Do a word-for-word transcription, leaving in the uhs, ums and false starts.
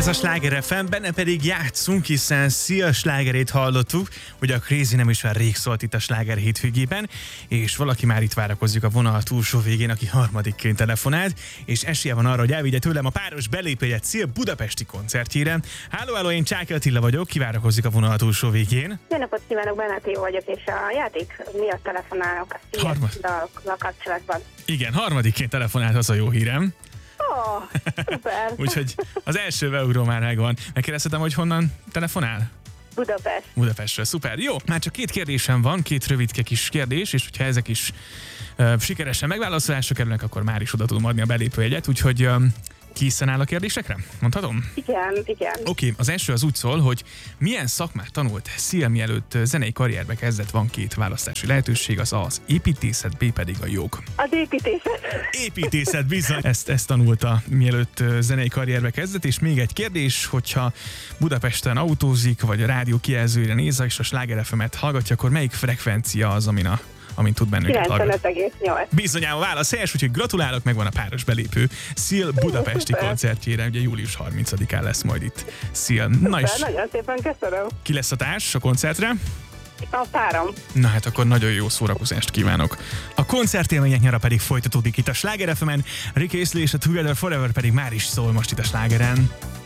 Ez a Sláger ef em, benne pedig játszunk, hiszen Szia slágerét hallottuk, hogy a Crazy nem is már rég szólt itt a Sláger hétvégében, és valaki már itt várakozik a vonal túlsó végén, aki harmadikként telefonált, és esélye van arra, hogy elvigye tőlem a páros belépőjét Szia budapesti koncertjére. Háló, háló, én Csáky Attila vagyok, kivárakozik a vonal túlsó végén. Jó napot kívánok, Benáté vagyok, és a játék miatt telefonálok a Szia Harmad... dalokkal kapcsolatban. Igen, harmadikként telefonált, az a jó hírem. Ó, oh, szuper! Úgyhogy az első euró már megvan. Megkérdezhetem, hogy honnan telefonál? Budapest. Budapestről, szuper. Jó, már csak két kérdésem van, két rövidke kis kérdés, és hogyha ezek is uh, sikeresen megválaszolásra kerülnek, akkor már is oda tudom adni a belépőjegyet, úgyhogy um, készen áll a kérdésekre? Mondhatom? Igen, igen. Oké, okay, az első az úgy szól, hogy milyen szakmát tanult Szia, mielőtt zenei karrierbe kezdett? Van két választási lehetőség, az A az építészet, B pedig a jog. Az építészet. Építészet, bizony. Ezt, ezt tanulta, mielőtt zenei karrierbe kezdett, és még egy kérdés, hogyha Budapesten autózik, vagy a rádió kijelzőjére néz, és a Sláger ef emet hallgatja, akkor melyik frekvencia az, amin a amint tud bennünket hallgatni. kilencvenöt egész nyolc. Bizonyám a válasz helyes, úgyhogy gratulálok, megvan a páros belépő Szil budapesti koncertjére, ugye július harmincadikán lesz majd itt Szil. Na és nagyon szépen köszönöm. ki lesz a társ a koncertre? A párom. Na hát akkor nagyon jó szórakozást kívánok. A koncertélmények nyara pedig folytatódik itt a Sláger ef emen, Rick Astley és a Together Forever pedig már is szól most itt a Slágeren.